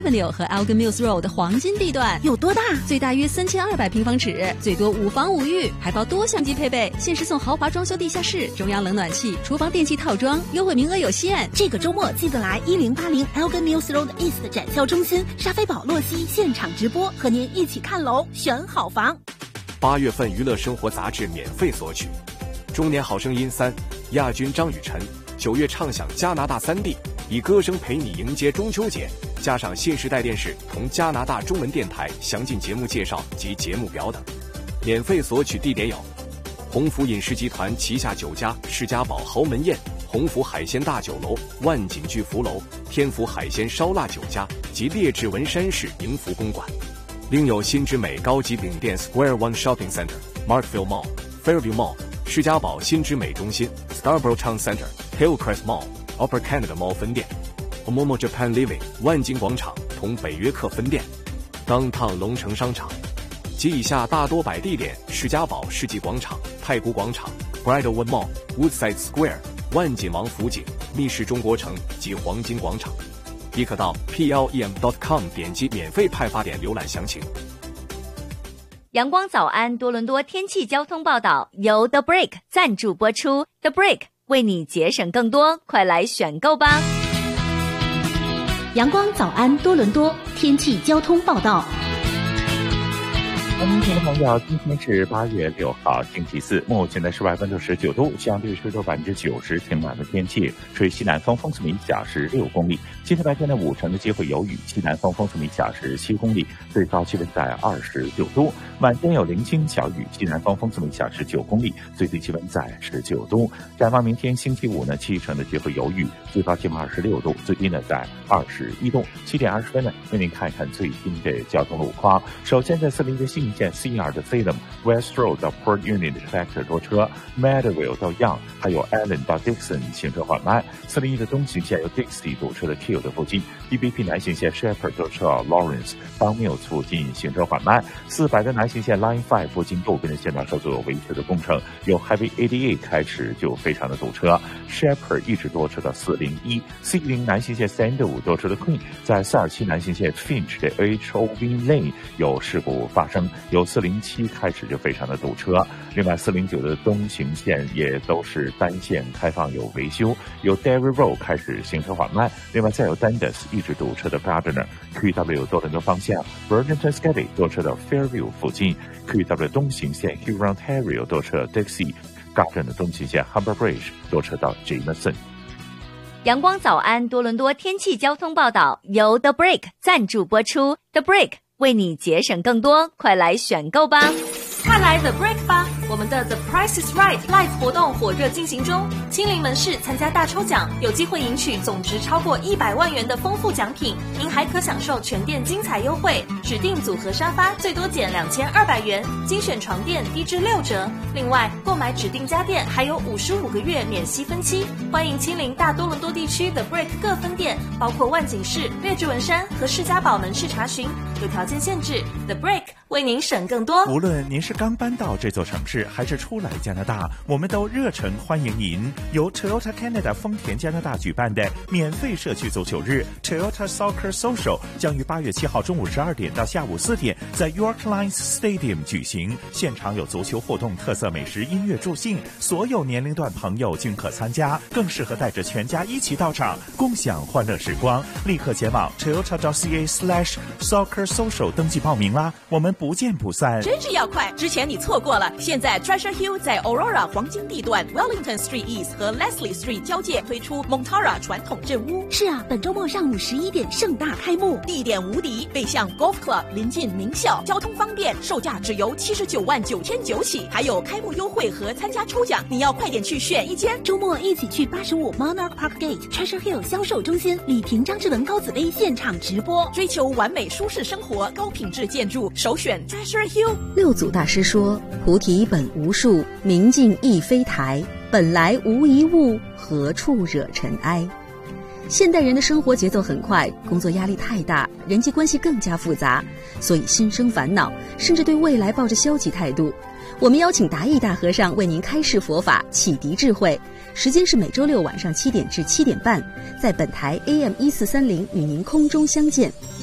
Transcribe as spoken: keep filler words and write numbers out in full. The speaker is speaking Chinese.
Avenue 和 Elgin Mills Road 的黄金地段， 有多大？ 最大约三千二百平方尺，最多五房五浴，还包多项级配备，限时送豪华装修地下室、中央冷暖气、厨房电器套装，优惠名额有限。 这个周末记得来一零八零 Elgin Mills Road East 展销中心，沙菲宝洛西现场直播，和您一起看楼选好房。 八月份娱乐生活杂志免费索取，中年好声音三亚军张雨晨，九月畅享加拿大三地，以歌声陪你迎接中秋节。加上新时代电视同加拿大中文电台详尽节目介绍及节目表等，免费索取地点有鸿福饮食集团旗下酒家世家堡豪门宴、鸿福海鲜大酒楼、万锦聚福楼、天福海鲜烧腊酒家及列治文山市迎福公馆。另有新之美高级饼店 Square One Shopping Center、Markville Mall、Fairview Mall、世家堡新之美中心、Scarborough Town Center、Hillcrest Mall、Upper Canada Mall 分店。Momo Japan Living 万金广场同北约克分店，当趟龙城商场及以下大多摆地点：世家堡世纪广场、太古广场、Bridlewood Mall、Woodside Square、万锦王府井、密室中国城及黄金广场。亦可到 P L E M dot com 点击免费派发点浏览详情。 阳光早安多伦多天气交通报道由 The Break 赞助播出 ，The Break 为你节省更多，快来选购吧。 阳光早安多伦多天气交通报道。 欢迎听众朋友，今天是八月六号星期四，目前的室外温度十九度，相对湿度百分之九十，晴朗的天气，吹西南风，风速每小时六公里。今天白天的五成的机会有雨，西南风，风速每小时七公里，最高气温在二十九度。晚间有零星小雨，西南风，风速每小时九公里，最低气温在十九度。展望明天星期五呢，七成的机会有雨，最高气温二十六度，最低呢在二十一度。七点二十分呢，为您看一看最新的交通路况。首先在四零一信线 C R 的 Salem West Road 到 Port Union 的 Tractor 多车 ，Meadowville 到 Young， 还有 Allen 到 Dixon 行车缓慢。四零一的东行线有 Dixie 堵车的 Q 的附近 ，D B P 南行线 Shepherd 多车 Lawrence 邦 Mills 附近行车缓慢。四百的南行线 Line Five 附近右边的线道受做维修的工程，有 Highway eighty-eight 开始就非常的堵车 ，Shepherd 一直多车到四零一。四一零南行线 Sandalwood 多车的 Queen， 在四二七南行线 Finch 的 H O V Lane 有事故发生，有四零七开始就非常的堵车。另外四零九的东行线也都是单线开放有维修，有 Derry Road 开始行车缓慢。另外再有 Dundas 一直堵车的 Gardner Q W 多伦多方向 Burlington Sketty 多车的 Fairview 附近 Q W 东行线 Huron-Ontario 多车 Dixie Gardner 的东行线 Humber Bridge 多车到 Jameson。 阳光早安多伦多天气交通报道由 The Break 赞助播出 ，The Break 为你节省更多，快来选购吧！ 快来 The Break 吧！我们的 The Price is Right Live 活动火热进行中，亲临门市参加大抽奖，有机会赢取总值超过一百万元的丰富奖品。您还可享受全店精彩优惠，指定组合沙发最多减两千二百元，精选床垫低至六折。另外，购买指定家电还有五十五个月免息分期。欢迎亲临大多伦多地区 The Break 各分店，包括万景市、列治文山和世家堡门市查询，有条件限制。The Break 为您省更多。 无论您是刚搬到这座城市，还是初来加拿大，我们都热诚欢迎您。由 Toyota Canada 丰田加拿大举办的免费社区足球日 Toyota Soccer Social 将于八月七号中午十二点到下午四点在 York Lions Stadium 举行，现场有足球活动、特色美食、音乐助兴，所有年龄段朋友均可参加，更适合带着全家一起到场，共享欢乐时光。立刻前往 toyota dot c a slash soccer social 登记报名啦，我们不见不散。 真是要快，之前你错过了，现在 Treasure Hill 在 Aurora 黄金地段 Wellington Street East 和 Leslie Street 交界推出 Montara 传统镇屋。 是啊，本周末上午十一点盛大开幕， 地点无敌，背向 Golf Club， 临近名校，交通方便，售价只由七十九万九千九起，还有开幕优惠和参加抽奖，你要快点去选一间。 周末一起去八十五 Monarch Park Gate Treasure Hill 销售中心，李平张志文高紫薇现场直播。 追求完美舒适生活，高品质建筑，首选 Treasure Hill。 六祖大师说：“菩提本无树，明镜亦非台，本来无一物，何处惹尘埃。”现代人的生活节奏很快，工作压力太大，人际关系更加复杂，所以心生烦恼，甚至对未来抱着消极态度。我们邀请达义大和尚为您开示佛法，启迪智慧。时间是每周六晚上七点至七点半，在本台 A M 一四三零与您空中相见。